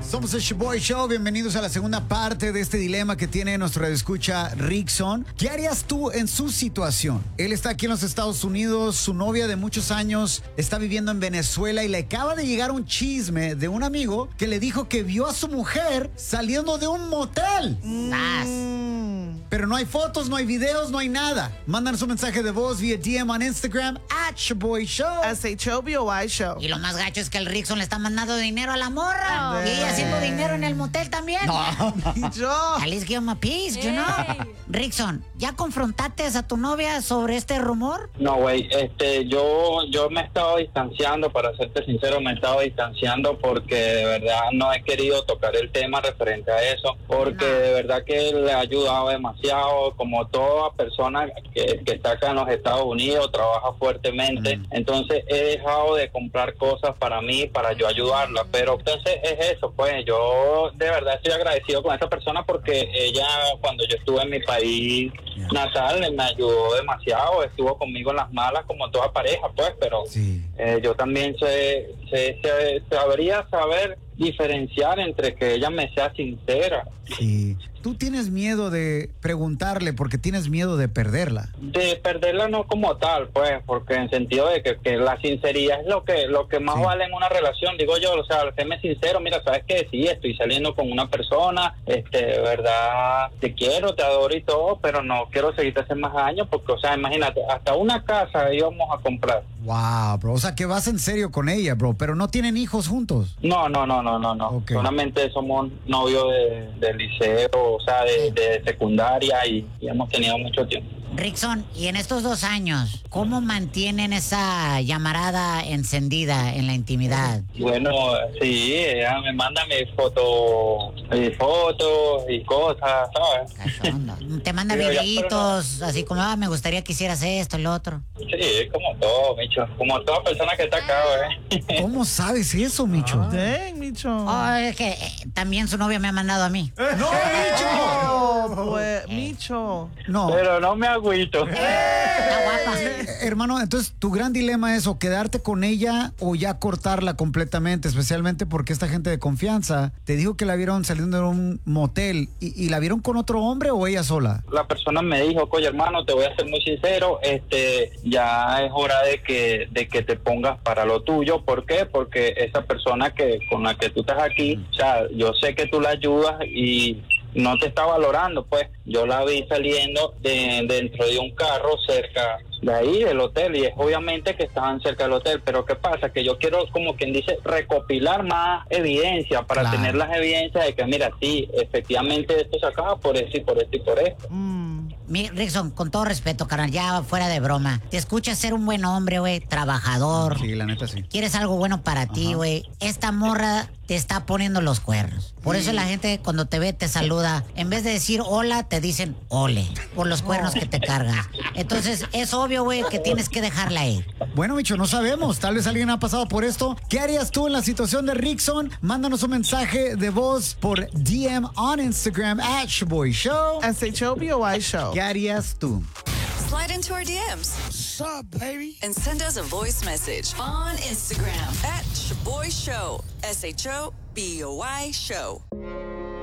Somos el Shoboy Show. Bienvenidos a la segunda parte de este dilema que tiene nuestro escucha Rickson. ¿Qué harías tú en su situación? Él está aquí en los Estados Unidos, su novia de muchos años está viviendo en Venezuela y le acaba de llegar un chisme de un amigo que le dijo que vio a su mujer saliendo de un motel. Pero no hay fotos, no hay videos, no hay nada. Mándanos un mensaje de voz vía DM en Instagram @ShoboyShow. SHOBOY Show. Y lo más gacho es que el Rickson le está mandando dinero a la morra. Y ella haciendo dinero en el motel también. Y yo. At least give him a piece, you know? Rickson, ¿ya confrontaste a tu novia sobre este rumor? No, güey, yo me he estado distanciando, para serte sincero, me he estado distanciando porque de verdad no he querido tocar el tema referente a eso, porque de verdad que le ha ayudado demasiado, como toda persona que está acá en los Estados Unidos, trabaja fuertemente, entonces he dejado de comprar cosas para mí, para yo ayudarla, pero entonces es eso, pues yo de verdad estoy agradecido con esa persona porque ella, cuando yo estuve en mi país natal, me ayudó demasiado, estuvo conmigo en las malas como toda pareja, pues, pero yo también sabría saber diferenciar entre que ella me sea sincera. Sí. Tú tienes miedo de preguntarle porque tienes miedo de perderla. De perderla no como tal, pues, porque en sentido de que la sinceridad es lo que más vale en una relación, digo yo, o sea, séme sincero, mira, sabes que sí, estoy saliendo con una persona, de verdad, te quiero, te adoro y todo, pero no quiero seguirte hace más años, porque, o sea, imagínate, hasta una casa íbamos a comprar. Wow, bro, o sea, que vas en serio con ella, bro, pero no tienen hijos juntos. No, Okay. Solamente somos novios de liceo, o sea, de secundaria y hemos tenido mucho tiempo. Rickson, y en estos 2 años, ¿cómo mantienen esa llamarada encendida en la intimidad? Bueno, sí, ella me manda mis fotos y cosas, ¿sabes? Cachondo. Te manda Pero ya, videitos, así como, me gustaría que hicieras esto, lo otro. Sí, como todo, Micho, como toda persona que está acá, ¿eh? ¿Cómo sabes eso, Micho? Dang, Micho. Oh, es que también su novia me ha mandado a mí. ¡No, Micho! Pues, Micho. No. Pero no me agüito. Está guapa. Hermano, entonces tu gran dilema es o quedarte con ella o ya cortarla completamente, especialmente porque esta gente de confianza te dijo que la vieron saliendo de un motel y la vieron con otro hombre o ella sola. La persona me dijo, oye, hermano, te voy a ser muy sincero, ya es hora de que te pongas para lo tuyo. ¿Por qué? Porque esa persona con la que tú estás aquí, o sea, yo sé que tú la ayudas y no te está valorando, pues. Yo la vi saliendo dentro de un carro cerca de ahí, del hotel, y es obviamente que estaban cerca del hotel, pero ¿qué pasa? Que yo quiero, como quien dice, recopilar más evidencia para tener las evidencias de que, mira, sí, efectivamente esto se acaba por esto y por esto y por esto. Rickson, con todo respeto, carnal, ya fuera de broma. Te escuchas ser un buen hombre, güey, trabajador. Sí, la neta sí. Quieres algo bueno para ti, güey. Esta morra te está poniendo los cuernos. Por eso la gente cuando te ve te saluda. En vez de decir hola, te dicen ole. Por los cuernos que te carga. Entonces, es obvio, güey, que tienes que dejarla ir. Bueno, Micho, no sabemos. Tal vez alguien ha pasado por esto. ¿Qué harías tú en la situación de Rickson? Mándanos un mensaje de voz por DM on Instagram @ShoboyShow. SHOBOY Show. ¿Qué harías tú? Slide into our DMs. What's up, baby? And send us a voice message on Instagram @ShoboyShow. SHOBOY Show.